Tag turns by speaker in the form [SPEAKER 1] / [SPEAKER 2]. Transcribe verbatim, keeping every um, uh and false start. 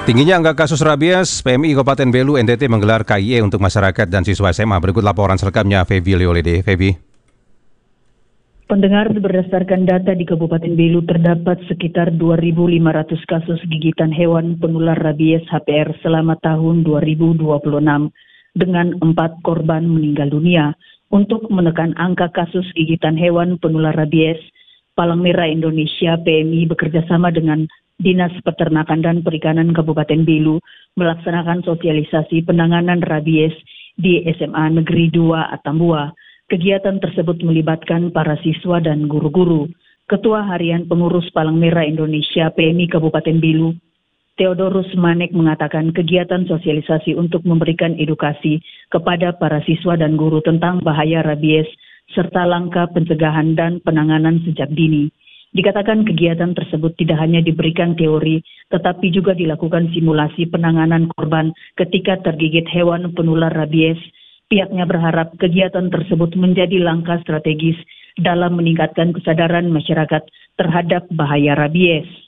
[SPEAKER 1] Tingginya angka kasus rabies, P M I Kabupaten Belu N T T menggelar K I E untuk masyarakat dan siswa S M A. Berikut laporan selengkapnya Febi Leolede. Febi.
[SPEAKER 2] Pendengar, berdasarkan data di Kabupaten Belu terdapat sekitar dua ribu lima ratus kasus gigitan hewan penular rabies H P R selama tahun dua ribu dua puluh enam dengan empat korban meninggal dunia. Untuk menekan angka kasus gigitan hewan penular rabies, Palang Merah Indonesia P M I bekerjasama dengan Dinas Peternakan dan Perikanan Kabupaten Belu melaksanakan sosialisasi penanganan rabies di S M A Negeri dua Atambua. Kegiatan tersebut melibatkan para siswa dan guru-guru. Ketua Harian Pengurus Palang Merah Indonesia P M I Kabupaten Belu, Theodorus Manek, mengatakan kegiatan sosialisasi untuk memberikan edukasi kepada para siswa dan guru tentang bahaya rabies serta langkah pencegahan dan penanganan sejak dini. Dikatakan kegiatan tersebut tidak hanya diberikan teori, tetapi juga dilakukan simulasi penanganan korban ketika tergigit hewan penular rabies. Pihaknya berharap kegiatan tersebut menjadi langkah strategis dalam meningkatkan kesadaran masyarakat terhadap bahaya rabies.